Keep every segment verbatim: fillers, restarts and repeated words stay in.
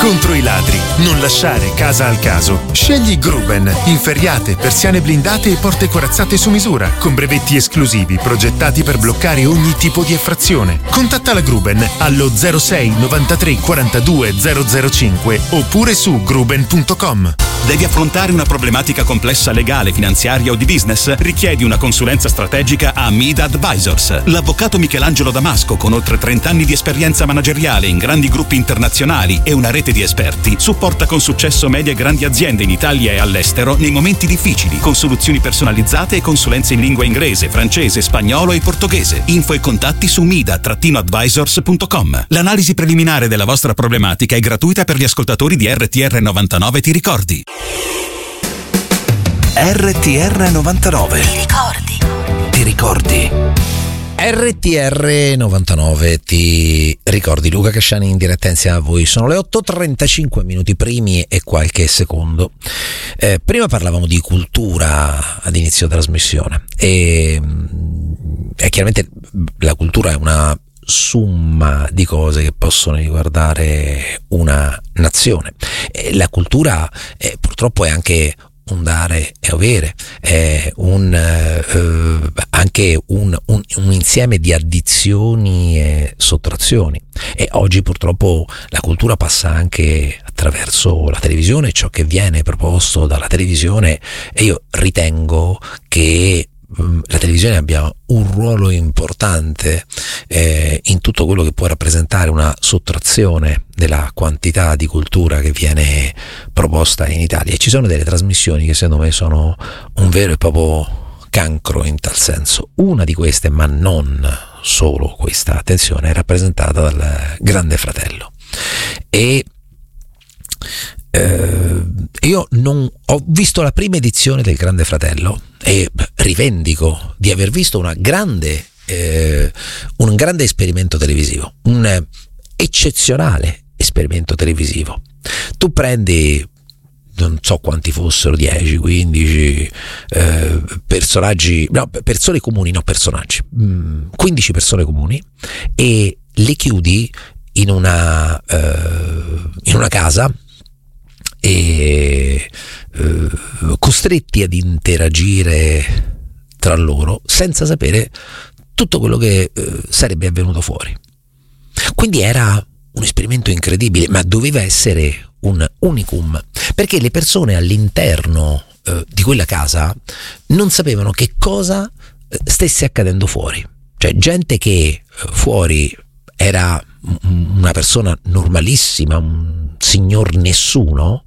Contro i ladri, non lasciare casa al caso. Scegli Gruben, inferriate, persiane blindate e porte corazzate su misura, con brevetti esclusivi progettati per bloccare ogni tipo di effrazione. Contatta la Gruben allo zero sei novantatré quarantadue zero zero cinque oppure su gruben punto com. Devi affrontare una problematica complessa legale, finanziaria o di business? Richiedi una consulenza strategica a Mida Advisors. L'avvocato Michelangelo Damasco, con oltre trenta anni di esperienza manageriale in grandi gruppi internazionali e una rete di esperti, supporta con successo medie e grandi aziende in Italia e all'estero nei momenti difficili, con soluzioni personalizzate e consulenze in lingua inglese, francese, spagnolo e portoghese. Info e contatti su mida advisors punto com. L'analisi preliminare della vostra problematica è gratuita per gli ascoltatori di R T R novantanove. Ti ricordi? R T R novantanove. Ti ricordi? Ti ricordi? R T R novantanove, ti ricordi? Luca Casciani in diretta insieme a voi. Sono le otto e trentacinque minuti primi e qualche secondo. Eh, prima parlavamo di cultura ad inizio trasmissione e, e chiaramente la cultura è una summa di cose che possono riguardare una nazione. E la cultura eh, purtroppo è anche un dare e avere, è un, eh, anche un, un, un insieme di addizioni e sottrazioni, e oggi purtroppo la cultura passa anche attraverso la televisione, ciò che viene proposto dalla televisione, e io ritengo che la televisione abbia un ruolo importante eh, in tutto quello che può rappresentare una sottrazione della quantità di cultura che viene proposta in Italia. E ci sono delle trasmissioni che secondo me sono un vero e proprio cancro in tal senso. Una di queste, ma non solo questa, attenzione, è rappresentata dal Grande Fratello. E Uh, io non ho visto la prima edizione del Grande Fratello e rivendico di aver visto una grande eh, un grande esperimento televisivo, un eh, eccezionale esperimento televisivo. Tu prendi, non so quanti fossero, dieci, quindici eh, personaggi, no, persone comuni, no personaggi, mh, quindici persone comuni, e le chiudi in una eh, in una casa e eh, costretti ad interagire tra loro senza sapere tutto quello che eh, sarebbe avvenuto fuori. Quindi era un esperimento incredibile, ma doveva essere un unicum, perché le persone all'interno eh, di quella casa non sapevano che cosa stesse accadendo fuori. Cioè gente che fuori era una persona normalissima, un signor nessuno,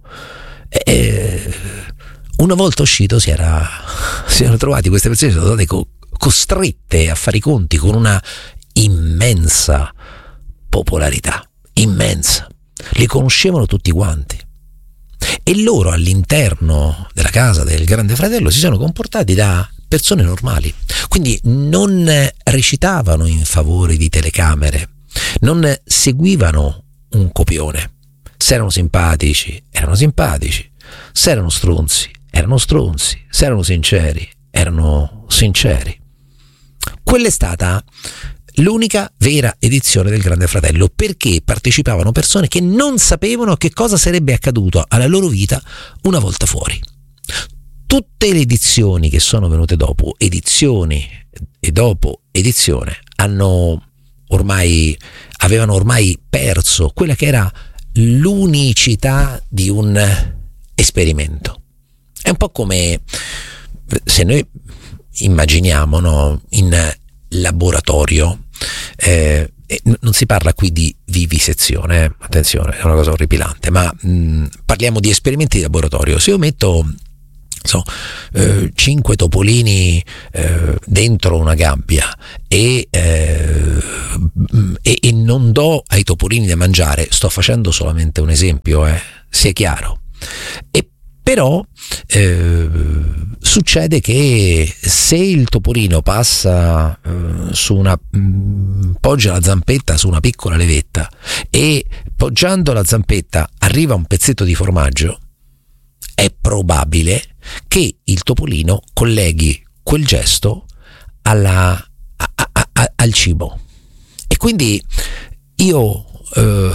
e una volta uscito si era si erano trovati, queste persone sono state co- costrette a fare i conti con una immensa popolarità, immensa, li conoscevano tutti quanti, e loro all'interno della casa del Grande Fratello si sono comportati da persone normali, quindi non recitavano in favore di telecamere, non seguivano un copione. Se erano simpatici, erano simpatici. Se erano stronzi, erano stronzi. Se erano sinceri, erano sinceri. Quella è stata l'unica vera edizione del Grande Fratello, perché partecipavano persone che non sapevano che cosa sarebbe accaduto alla loro vita una volta fuori. Tutte le edizioni che sono venute dopo, edizioni e dopo edizione, hanno ormai avevano ormai perso quella che era l'unicità di un esperimento. È un po' come se noi immaginiamo, no, in laboratorio, eh, non si parla qui di vivisezione, eh, attenzione, è una cosa orripilante, ma mh, parliamo di esperimenti di laboratorio. Se io metto so, eh, cinque topolini eh, dentro una gabbia e, eh, e, e non do ai topolini da mangiare, sto facendo solamente un esempio, eh, sia chiaro, e però eh, succede che se il topolino passa eh, su una mh, poggia la zampetta su una piccola levetta e poggiando la zampetta arriva un pezzetto di formaggio, è probabile che il topolino colleghi quel gesto alla, a, a, a, al cibo. E quindi io eh,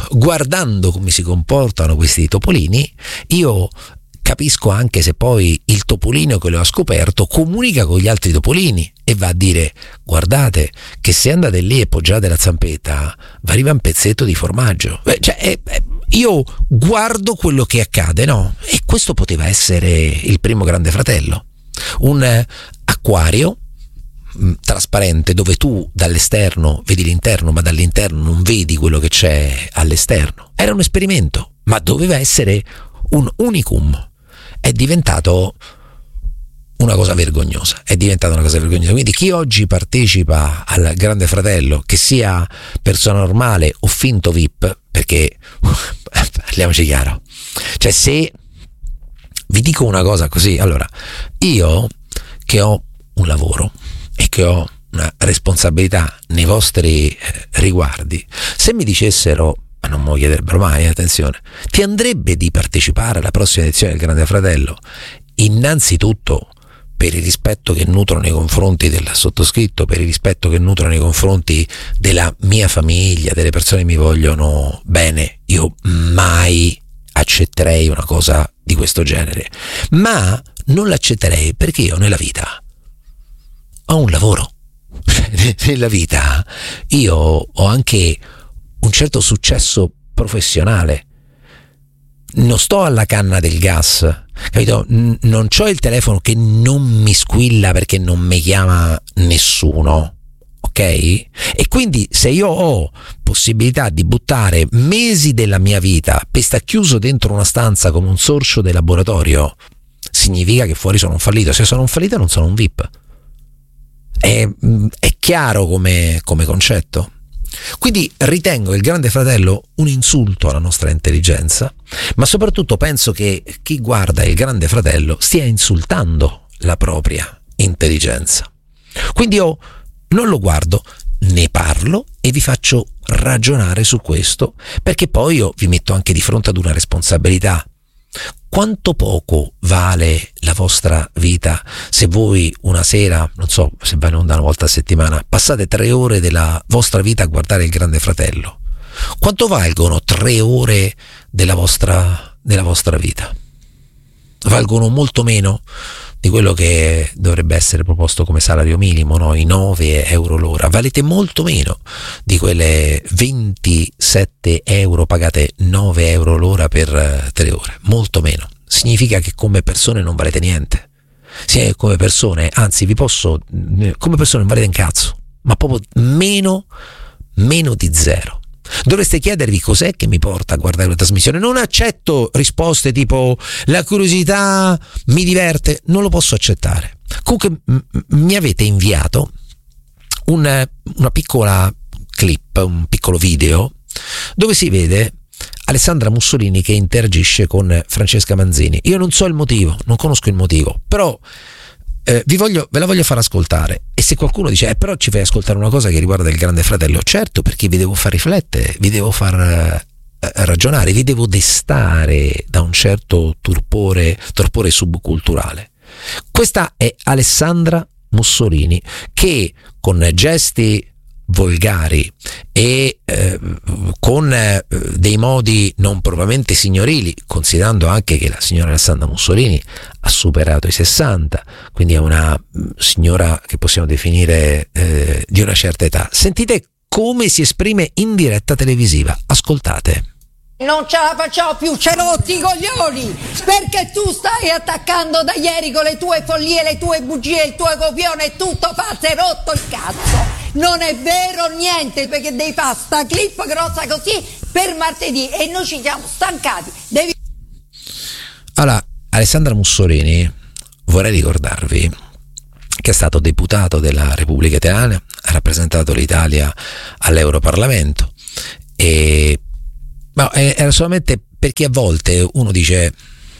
guardando come si comportano questi topolini, io capisco anche se poi il topolino che lo ha scoperto comunica con gli altri topolini e va a dire: guardate che se andate lì e poggiate la zampetta vi arriva un pezzetto di formaggio. Beh, cioè, eh, eh, io guardo quello che accade, no? E questo poteva essere il primo Grande Fratello, un eh, acquario mh, trasparente dove tu dall'esterno vedi l'interno ma dall'interno non vedi quello che c'è all'esterno. Era un esperimento, ma doveva essere un unicum. È diventato una cosa vergognosa, è diventata una cosa vergognosa. Quindi chi oggi partecipa al Grande Fratello, che sia persona normale o finto V I P, perché parliamoci chiaro, cioè se vi dico una cosa così, allora io che ho un lavoro e che ho una responsabilità nei vostri riguardi, se mi dicessero, ma non me lo chiederebbero mai, attenzione, ti andrebbe di partecipare alla prossima edizione del Grande Fratello? Innanzitutto per il rispetto che nutro nei confronti del sottoscritto, per il rispetto che nutro nei confronti della mia famiglia, delle persone che mi vogliono bene, io mai accetterei una cosa di questo genere, ma non l'accetterei perché io nella vita ho un lavoro, nella vita io ho anche un certo successo professionale, non sto alla canna del gas, capito? N- non c'ho il telefono che non mi squilla perché non mi chiama nessuno, ok? E quindi se io ho possibilità di buttare mesi della mia vita per sta chiuso dentro una stanza come un sorcio del laboratorio, significa che fuori sono un fallito. Se sono un fallito non sono un V I P. È, è chiaro come, come concetto. Quindi ritengo il Grande Fratello un insulto alla nostra intelligenza, ma soprattutto penso che chi guarda il Grande Fratello stia insultando la propria intelligenza. Quindi io non lo guardo, ne parlo e vi faccio ragionare su questo, perché poi io vi metto anche di fronte ad una responsabilità. Quanto poco vale la vostra vita se voi una sera, non so se va in onda una volta a settimana, passate tre ore della vostra vita a guardare il Grande Fratello? Quanto valgono tre ore della vostra, della vostra vita? Valgono molto meno di quello che dovrebbe essere proposto come salario minimo, no? I nove euro l'ora. Valete molto meno di quelle ventisette euro pagate nove euro l'ora per tre ore, molto meno. Significa che come persone non valete niente. Sì, come persone, anzi vi posso, come persone non valete un cazzo, ma proprio meno, meno di zero. Dovreste chiedervi cos'è che mi porta a guardare la trasmissione. Non accetto risposte tipo la curiosità mi diverte, non lo posso accettare. Comunque m- mi avete inviato un, una piccola clip, un piccolo video dove si vede Alessandra Mussolini che interagisce con Francesca Manzini. Io non so il motivo, non conosco il motivo, però eh, vi voglio, ve la voglio far ascoltare. E se qualcuno dice eh, però ci fai ascoltare una cosa che riguarda il Grande Fratello, certo, perché vi devo far riflettere, vi devo far eh, ragionare, vi devo destare da un certo torpore, torpore subculturale. Questa è Alessandra Mussolini che con gesti volgari e eh, con eh, dei modi non propriamente signorili, considerando anche che la signora Alessandra Mussolini ha superato i sessanta, quindi è una signora che possiamo definire eh, di una certa età. Sentite come si esprime in diretta televisiva, ascoltate. Non ce la facciamo più, ce rotti i coglioni, perché tu stai attaccando da ieri con le tue follie, le tue bugie, il tuo copione, è tutto falso, hai rotto il cazzo. Non è vero niente, perché devi fare sta clip grossa così per martedì e noi ci siamo stancati. Devi... Allora, Alessandra Mussolini, vorrei ricordarvi che è stato deputato della Repubblica Italiana, ha rappresentato l'Italia all'Europarlamento e ma era solamente perché a volte uno dice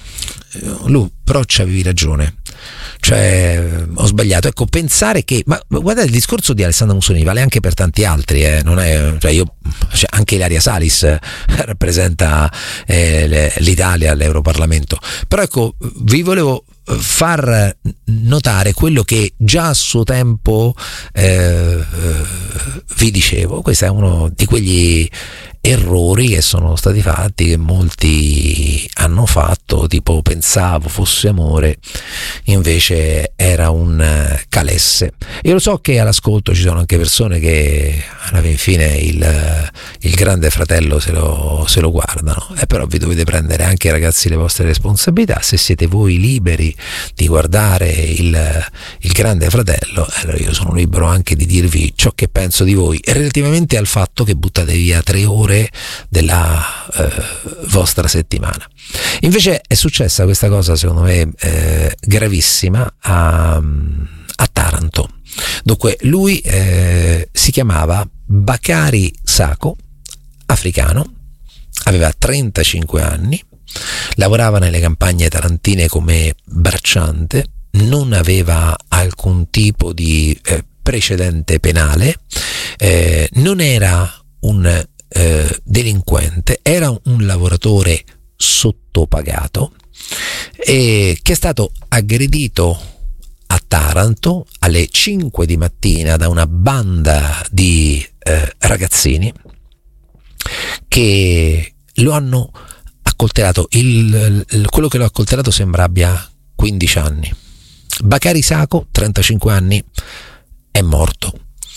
Lu, però c'avevi ragione, cioè ho sbagliato. Ecco, pensare che, ma guardate, il discorso di Alessandra Mussolini vale anche per tanti altri, eh, non è, cioè io, cioè anche Ilaria Salis eh, rappresenta eh, l'Italia all'Europarlamento, però ecco, vi volevo far notare quello che già a suo tempo eh, vi dicevo. Questo è uno di quegli errori che sono stati fatti, che molti hanno fatto, tipo pensavo fosse amore, invece era un calesse. Io lo so che all'ascolto ci sono anche persone che alla fine il, il Grande Fratello se lo, se lo guardano, e però vi dovete prendere anche, ragazzi, le vostre responsabilità. Se siete voi liberi di guardare il, il Grande Fratello, allora io sono libero anche di dirvi ciò che penso di voi relativamente al fatto che buttate via tre ore della eh, vostra settimana. Invece è successa questa cosa, secondo me eh, gravissima, a, a Taranto. Dunque lui eh, si chiamava Bakari Sako, africano, aveva trentacinque anni, lavorava nelle campagne tarantine come bracciante, non aveva alcun tipo di eh, precedente penale, eh, non era un eh, delinquente, era un lavoratore sottopagato, e che è stato aggredito a Taranto alle cinque di mattina da una banda di eh, ragazzini che lo hanno accoltellato. Il, il, quello che lo ha accoltellato sembra abbia quindici anni. Bakari Sako, trentacinque anni, è morto.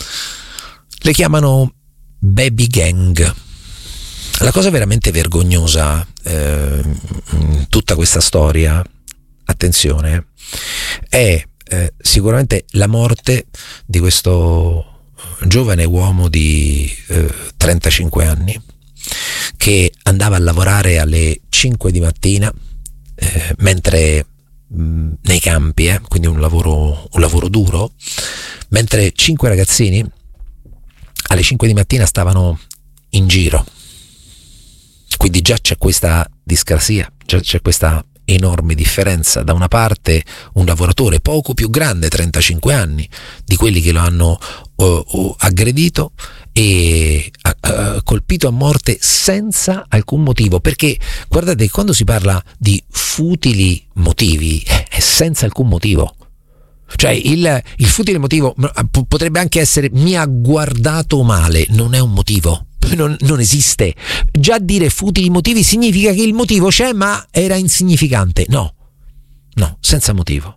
Le chiamano Baby Gang. La cosa veramente vergognosa eh, in tutta questa storia, attenzione, è eh, sicuramente la morte di questo giovane uomo di eh, trentacinque anni che andava a lavorare alle cinque di mattina eh, mentre mh, nei campi, eh, quindi un lavoro, un lavoro duro, mentre cinque ragazzini alle cinque di mattina stavano in giro. Quindi già c'è questa discrasia, già c'è questa enorme differenza. Da una parte un lavoratore poco più grande, trentacinque anni, di quelli che lo hanno uh, uh, aggredito e uh, uh, colpito a morte senza alcun motivo, perché guardate, quando si parla di futili motivi è senza alcun motivo. Cioè il, il futile motivo p- potrebbe anche essere mi ha guardato male, non è un motivo. Non, non esiste. Già dire futili motivi significa che il motivo c'è ma era insignificante. No, no, senza motivo.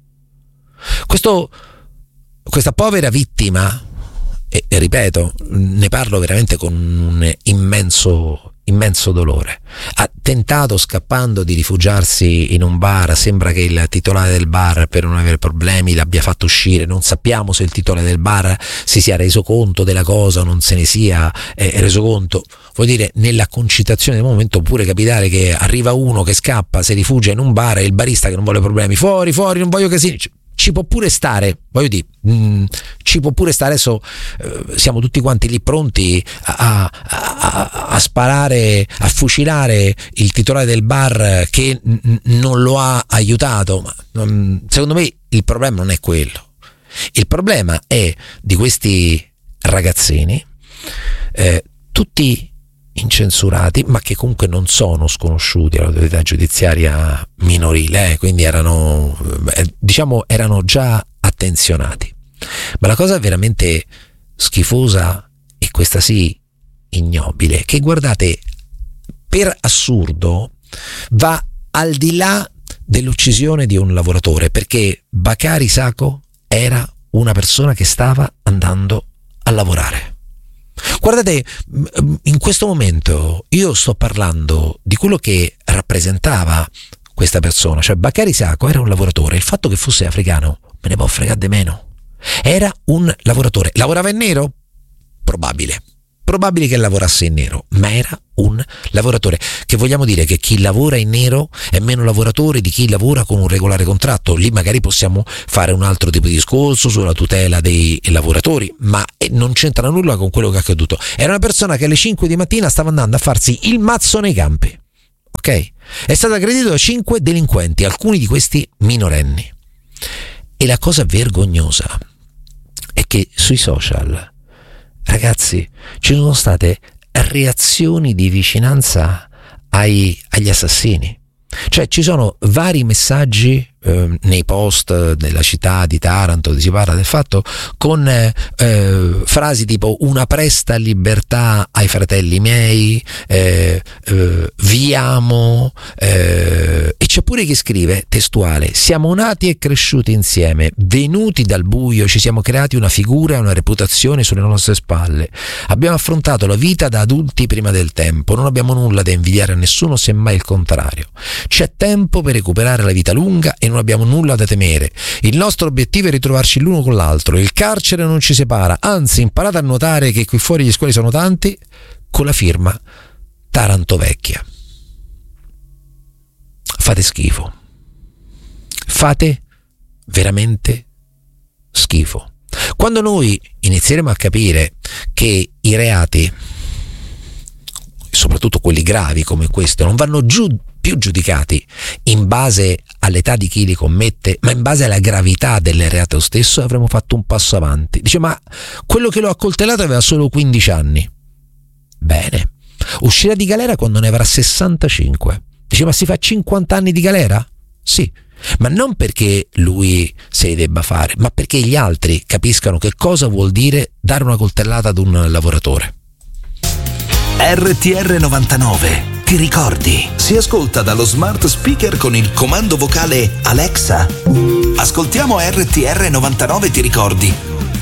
Questo, questa povera vittima, e, e ripeto, ne parlo veramente con un immenso immenso dolore, ha tentato, scappando, di rifugiarsi in un bar. Sembra che il titolare del bar, per non avere problemi, l'abbia fatto uscire. Non sappiamo se il titolare del bar si sia reso conto della cosa o non se ne sia eh, reso conto. Vuol dire, nella concitazione del momento può pure capitare che arriva uno che scappa, si rifugia in un bar, e il barista che non vuole problemi, fuori, fuori, non voglio casini. Ci può pure stare, voglio dire, mh, ci può pure stare. Adesso eh, siamo tutti quanti lì pronti a, a, a, a sparare, a fucilare il titolare del bar che n- non lo ha aiutato, ma mh, secondo me il problema non è quello. Il problema è di questi ragazzini, eh, tutti incensurati, ma che comunque non sono sconosciuti all'autorità giudiziaria minorile, eh, quindi erano, eh, diciamo, erano già attenzionati. Ma la cosa veramente schifosa, e questa sì ignobile, che guardate, per assurdo va al di là dell'uccisione di un lavoratore, perché Bakari Sako era una persona che stava andando a lavorare. Guardate, in questo momento io sto parlando di quello che rappresentava questa persona, cioè Bakari Sako era un lavoratore. Il fatto che fosse africano me ne può fregare di meno. Era un lavoratore. Lavorava in nero? Probabile. Probabile che lavorasse in nero, ma era un lavoratore. Che vogliamo dire che chi lavora in nero è meno lavoratore di chi lavora con un regolare contratto? Lì magari possiamo fare un altro tipo di discorso sulla tutela dei lavoratori, ma non c'entra nulla con quello che è accaduto. Era una persona che alle cinque di mattina stava andando a farsi il mazzo nei campi, ok? È stato aggredito da cinque delinquenti, alcuni di questi minorenni. E la cosa vergognosa è che sui social, ragazzi, ci sono state reazioni di vicinanza ai, agli assassini. Cioè ci sono vari messaggi eh, nei post della città di Taranto si parla del fatto con eh, eh, frasi tipo una presta libertà ai fratelli miei, eh, eh, vi amo, eh, e c'è pure chi scrive testuale: siamo nati e cresciuti insieme, venuti dal buio, ci siamo creati una figura e una reputazione sulle nostre spalle, abbiamo affrontato la vita da adulti prima del tempo, non abbiamo nulla da invidiare a nessuno, semmai il contrario. C'è tempo per recuperare la vita lunga e non abbiamo nulla da temere. Il nostro obiettivo è ritrovarci l'uno con l'altro. Il carcere non ci separa, anzi imparate a notare che qui fuori gli scuoli sono tanti, con la firma Taranto Vecchia. Fate schifo. Fate veramente schifo. Quando noi inizieremo a capire che i reati, soprattutto quelli gravi come questo, non vanno giù più giudicati in base all'età di chi li commette, ma in base alla gravità del reato stesso, avremo fatto un passo avanti. Dice: ma quello che l'ho accoltellato aveva solo quindici anni. Bene, uscirà di galera quando ne avrà sessantacinque. Dice: ma si fa cinquanta anni di galera? Sì, ma non perché lui se li debba fare, ma perché gli altri capiscano che cosa vuol dire dare una coltellata ad un lavoratore. R T R novantanove, ti ricordi? Si ascolta dallo smart speaker con il comando vocale Alexa. Ascoltiamo R T R novantanove, ti ricordi?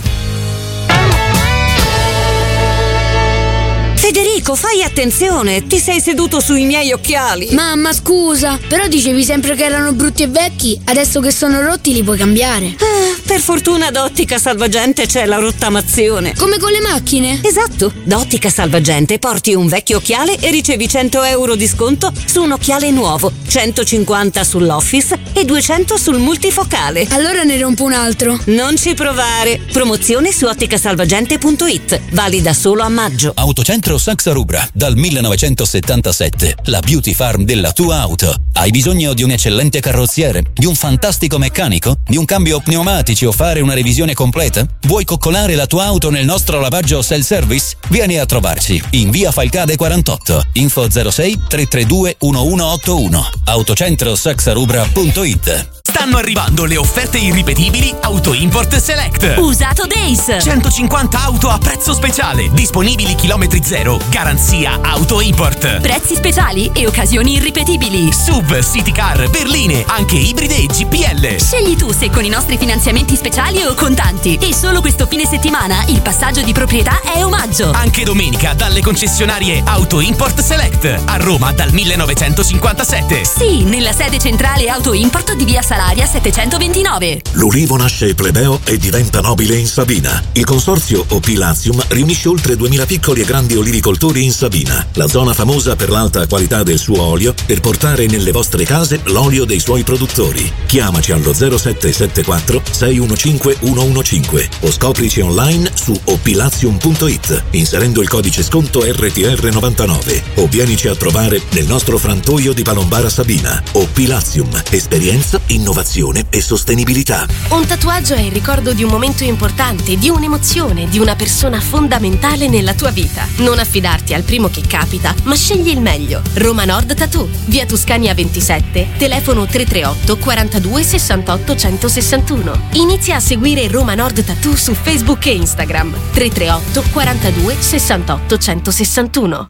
Federico, fai attenzione, ti sei seduto sui miei occhiali. Mamma, scusa, però dicevi sempre che erano brutti e vecchi, adesso che sono rotti li puoi cambiare. Ah, per fortuna da Ottica Salvagente c'è la rottamazione. Come con le macchine? Esatto, da Ottica Salvagente porti un vecchio occhiale e ricevi cento euro di sconto su un occhiale nuovo, centocinquanta sull'Office e duecento sul multifocale. Allora ne rompo un altro. Non ci provare. Promozione su otticasalvagente punto it, valida solo a maggio. Autocentro Saxa Rubra, dal millenovecentosettantasette, la beauty farm della tua auto. Hai bisogno di un eccellente carrozziere, di un fantastico meccanico, di un cambio pneumatici o fare una revisione completa? Vuoi coccolare la tua auto nel nostro lavaggio self-service? Vieni a trovarci in via Falcade quarantotto, info zero sei tre tre due uno uno otto uno, autocentro saxa rubra punto it. Stanno arrivando le offerte irripetibili Auto Import Select. Usato Days. centocinquanta auto a prezzo speciale, disponibili chilometri zero, garanzia Auto Import. Prezzi speciali e occasioni irripetibili. S U V, City Car, berline, anche ibride e G P L. Scegli tu se con i nostri finanziamenti speciali o contanti. E solo questo fine settimana il passaggio di proprietà è omaggio. Anche domenica dalle concessionarie Auto Import Select a Roma dal millenovecentocinquantasette. Sì, nella sede centrale Auto Import di via Salaria settecentoventinove. L'ulivo nasce plebeo e diventa nobile in Sabina. Il consorzio O P Latium riunisce oltre duemila piccoli e grandi olivicoltori in Sabina, la zona famosa per l'alta qualità del suo olio, per portare nelle vostre case l'olio dei suoi produttori. Chiamaci allo zero sette sette quattro sei uno cinque uno uno cinque o scoprici online su opilatium punto it inserendo il codice sconto R T R novantanove o vienici a trovare nel nostro frantoio di Palombara Sabina. O P Latium, esperienza, innovazione e sostenibilità. Un tatuaggio è il ricordo di un momento importante, di un'emozione, di una persona fondamentale nella tua vita. Non affidarti al primo che capita, ma scegli il meglio. Roma Nord Tattoo, via Tuscania ventisette, telefono tre tre otto quarantadue sessantotto centosessantuno. Inizia a seguire Roma Nord Tattoo su Facebook e Instagram. tre tre otto quarantadue sessantotto centosessantuno.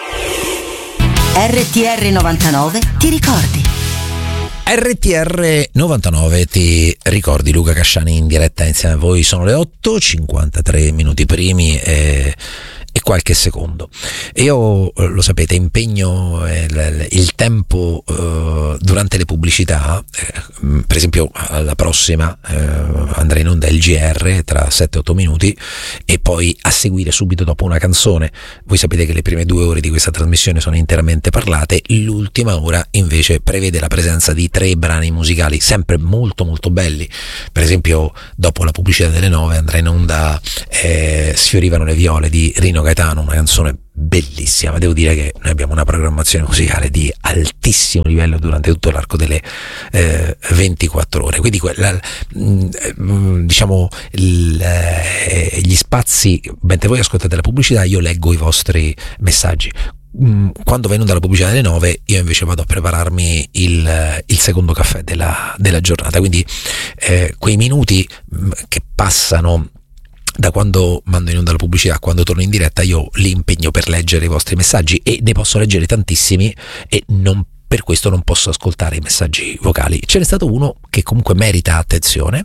R T R novantanove, ti ricordi? R T R novantanove, ti ricordi? Luca Casciani in diretta insieme a voi. Sono le otto e cinquantatré minuti primi e, e qualche secondo. Io, lo sapete, impegno il, il tempo uh, durante le pubblicità. Eh, per esempio alla prossima eh, andrà in onda il G R tra sette otto minuti e poi a seguire subito dopo una canzone. Voi sapete che le prime due ore di questa trasmissione sono interamente parlate, l'ultima ora invece prevede la presenza di tre brani musicali sempre molto molto belli. Per esempio dopo la pubblicità delle nove andrà in onda eh, Sfiorivano le viole di Rino Gaetano, una canzone bellissima, ma devo dire che noi abbiamo una programmazione musicale di altissimo livello durante tutto l'arco delle eh, ventiquattro ore, quindi quella, mh, diciamo il, eh, gli spazi, mentre voi ascoltate la pubblicità io leggo i vostri messaggi. quando va in onda la pubblicità alle nove, io invece vado a prepararmi il, il secondo caffè della, della giornata, quindi eh, quei minuti che passano da quando mando in onda la pubblicità a quando torno in diretta, io li impegno per leggere i vostri messaggi, e ne posso leggere tantissimi, e non per questo non posso ascoltare i messaggi vocali. Ce n'è stato uno che comunque merita attenzione,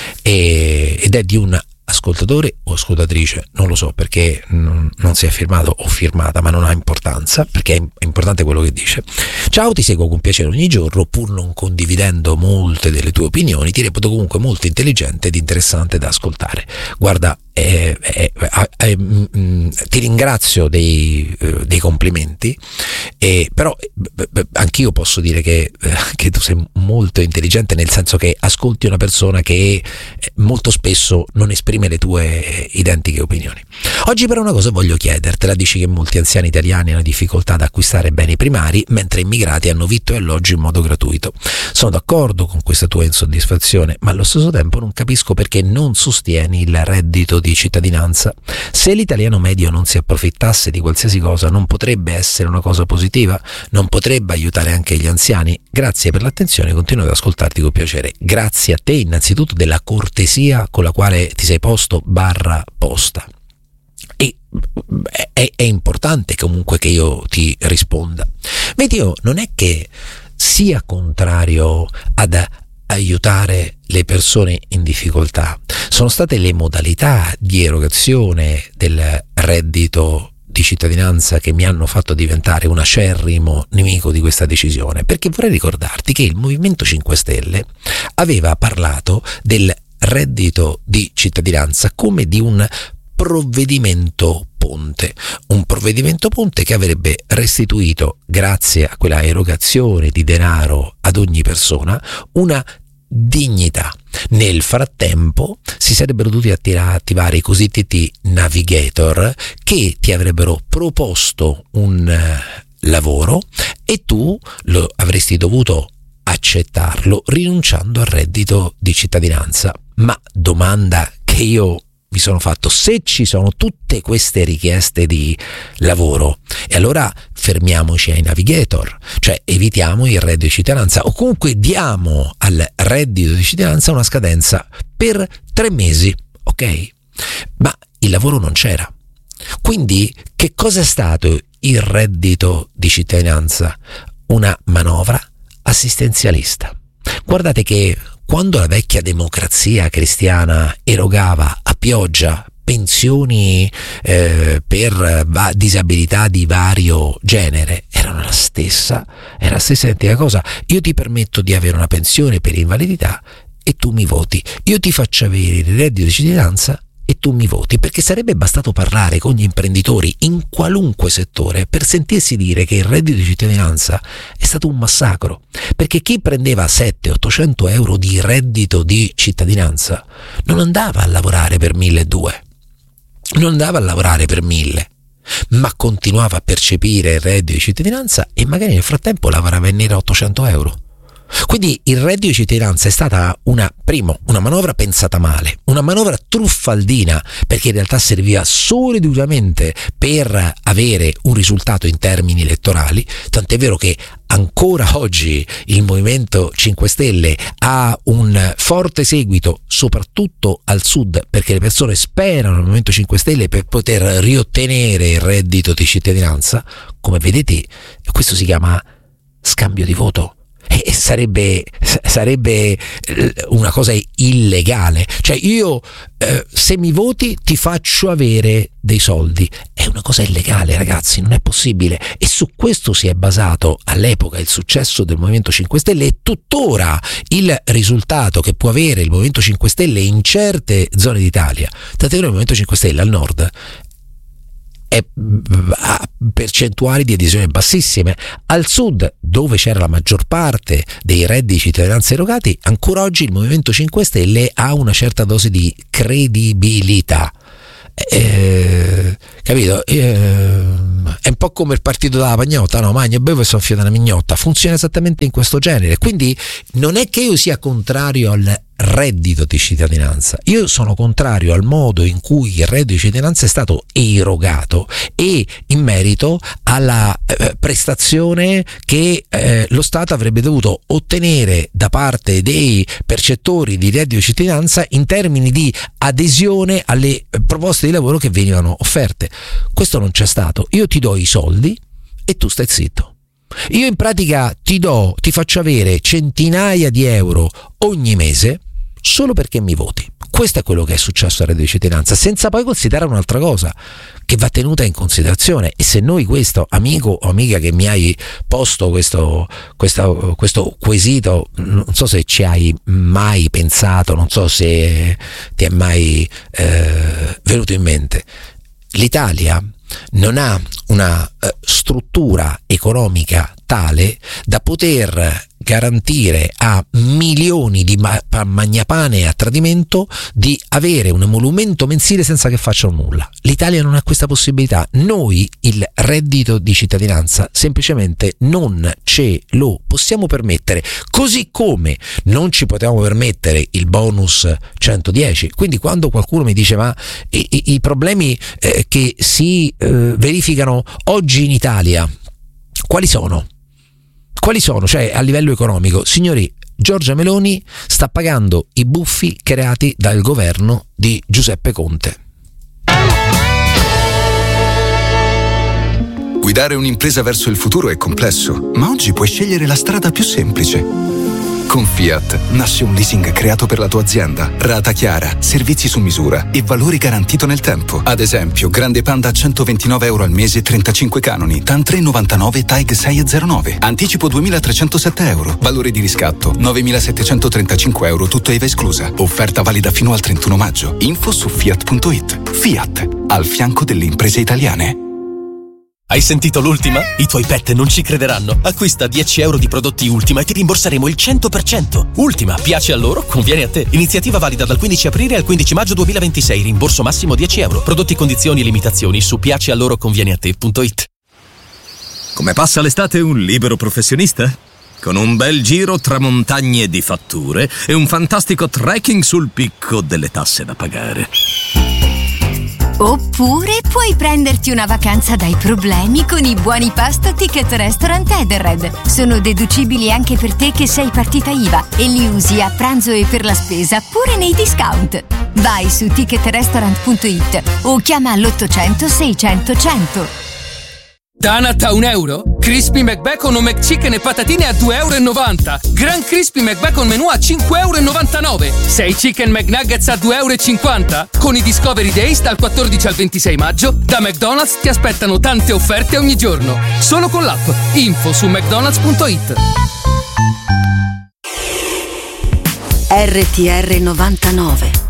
e, ed è di un ascoltatore o ascoltatrice, non lo so perché non, non si è firmato o firmata, ma non ha importanza, perché è importante quello che dice. Ciao, ti seguo con piacere ogni giorno, pur non condividendo molte delle tue opinioni, ti reputo comunque molto intelligente ed interessante da ascoltare. Guarda, eh, eh, eh, eh, mh, ti ringrazio dei, eh, dei complimenti, eh, però eh, anch'io posso dire che, eh, che tu sei molto intelligente, nel senso che ascolti una persona che eh, molto spesso non esprime le tue identiche opinioni. Oggi però una cosa voglio chiedertela. Dici che molti anziani italiani hanno difficoltà ad acquistare beni primari, mentre immigrati hanno vitto e alloggio in modo gratuito. Sono d'accordo con questa tua insoddisfazione, ma allo stesso tempo non capisco perché non sostieni il reddito di cittadinanza. Se l'italiano medio non si approfittasse di qualsiasi cosa, non potrebbe essere una cosa positiva? Non potrebbe aiutare anche gli anziani? Grazie per l'attenzione, continuo ad ascoltarti con piacere. Grazie a te innanzitutto della cortesia con la quale ti sei posto barra posta. E è, è importante comunque che io ti risponda. Vedi, io non è che sia contrario ad aiutare le persone in difficoltà, sono state le modalità di erogazione del reddito di cittadinanza che mi hanno fatto diventare un acerrimo nemico di questa decisione, perché vorrei ricordarti che il Movimento cinque Stelle aveva parlato del reddito di cittadinanza come di un provvedimento ponte, un provvedimento ponte che avrebbe restituito, grazie a quella erogazione di denaro ad ogni persona, una dignità. Nel frattempo si sarebbero dovuti attivare i cosiddetti navigator, che ti avrebbero proposto un lavoro e tu lo avresti dovuto accettarlo rinunciando al reddito di cittadinanza. Ma domanda che io mi sono fatto: se ci sono tutte queste richieste di lavoro, e allora fermiamoci ai navigator, cioè evitiamo il reddito di cittadinanza, o comunque diamo al reddito di cittadinanza una scadenza per tre mesi, ok? Ma il lavoro non c'era. Quindi che cosa è stato il reddito di cittadinanza? Una manovra assistenzialista. Guardate che quando la vecchia democrazia cristiana erogava a pioggia pensioni eh, per va- disabilità di vario genere, erano la stessa, era la stessa identica cosa. Io ti permetto di avere una pensione per invalidità e tu mi voti. Io ti faccio avere il reddito di cittadinanza e tu mi voti, perché sarebbe bastato parlare con gli imprenditori in qualunque settore per sentirsi dire che il reddito di cittadinanza è stato un massacro, perché chi prendeva settecento ottocento euro di reddito di cittadinanza non andava a lavorare per milleduecento, non andava a lavorare per mille, ma continuava a percepire il reddito di cittadinanza e magari nel frattempo lavorava in nero ottocento euro. Quindi il reddito di cittadinanza è stata una, primo, una manovra pensata male, una manovra truffaldina, perché in realtà serviva solo ed esclusivamente per avere un risultato in termini elettorali, tant'è vero che ancora oggi il Movimento cinque Stelle ha un forte seguito soprattutto al sud, perché le persone sperano nel Movimento cinque Stelle per poter riottenere il reddito di cittadinanza. Come vedete, questo si chiama scambio di voto. E sarebbe, sarebbe una cosa illegale. Cioè io eh, se mi voti ti faccio avere dei soldi. È una cosa illegale, ragazzi, non è possibile. E su questo si è basato all'epoca il successo del Movimento cinque Stelle e tuttora il risultato che può avere il Movimento cinque Stelle in certe zone d'Italia. Tant'è vero, il Movimento cinque Stelle al nord è a percentuali di adesione bassissime. Al sud, dove c'era la maggior parte dei redditi di cittadinanza erogati, ancora oggi il Movimento cinque Stelle ha una certa dose di credibilità. Eh, capito? Eh, è un po' come il partito della pagnotta, no? Magno, bevo e sono figlio della mignotta. Funziona esattamente in questo genere. Quindi non è che io sia contrario al reddito di cittadinanza. Io sono contrario al modo in cui il reddito di cittadinanza è stato erogato e in merito alla eh, prestazione che eh, lo Stato avrebbe dovuto ottenere da parte dei percettori di reddito di cittadinanza in termini di adesione alle proposte di lavoro che venivano offerte. Questo non c'è stato. Io ti do i soldi e tu stai zitto. Io in pratica ti do, ti faccio avere centinaia di euro ogni mese solo perché mi voti. Questo è quello che è successo al reddito di cittadinanza, senza poi considerare un'altra cosa che va tenuta in considerazione. E se noi questo, amico o amica che mi hai posto questo, questo, questo quesito, non so se ci hai mai pensato, non so se ti è mai eh, venuto in mente, l'Italia non ha una eh, struttura economica tale da poter garantire a milioni di ma- magnapane a tradimento di avere un emolumento mensile senza che facciano nulla. L'Italia non ha questa possibilità. Noi il reddito di cittadinanza semplicemente non ce lo possiamo permettere, così come non ci potevamo permettere il bonus centodieci. Quindi quando qualcuno mi dice ma i, i, i problemi eh, che si eh, verificano oggi in Italia quali sono? Quali sono? Cioè a livello economico, signori, Giorgia Meloni sta pagando i buffi creati dal governo di Giuseppe Conte. Guidare un'impresa verso il futuro è complesso, ma oggi puoi scegliere la strada più semplice. Con Fiat nasce un leasing creato per la tua azienda, rata chiara, servizi su misura e valore garantito nel tempo. Ad esempio, Grande Panda a centoventinove euro al mese, trentacinque canoni, TAN tre virgola novantanove, T A I G sei virgola zero nove. Anticipo duemilatrecentosette euro, valore di riscatto novemilasettecentotrentacinque euro, tutto I V A esclusa. Offerta valida fino al trentuno maggio. Info su fiat punto it. Fiat, al fianco delle imprese italiane. Hai sentito l'ultima? I tuoi pet non ci crederanno. Acquista dieci euro di prodotti Ultima e ti rimborseremo il cento per cento. Ultima, piace a loro, conviene a te. Iniziativa valida dal quindici aprile al quindici maggio duemilaventisei. Rimborso massimo dieci euro. Prodotti, condizioni e limitazioni su piace a loro conviene a te punto it. Come passa l'estate un libero professionista? Con un bel giro tra montagne di fatture e un fantastico trekking sul picco delle tasse da pagare. Oppure puoi prenderti una vacanza dai problemi con i buoni pasto Ticket Restaurant Edenred. Sono deducibili anche per te che sei partita I V A e li usi a pranzo e per la spesa pure nei discount. Vai su ticket restaurant punto it o chiama all'ottocento seicento cento. Tanat a un euro? Crispy McBacon o McChicken e patatine a due e novanta euro. Gran Crispy McBacon menù a cinque e novantanove euro. sei Chicken McNuggets a due e cinquanta euro. Con i Discovery Days dal quattordici al ventisei maggio, da McDonald's ti aspettano tante offerte ogni giorno. Solo con l'app. Info su mcdonalds punto it. R T R novantanove